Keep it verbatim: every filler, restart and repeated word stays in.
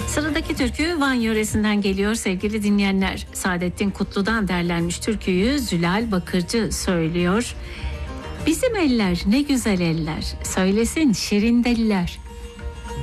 Sıradaki türkü Van yöresinden geliyor sevgili dinleyenler. Saadettin Kutlu'dan derlenmiş türküyü Zülal Bakırcı söylüyor. Bizim eller ne güzel eller, söylesin şirin deliler.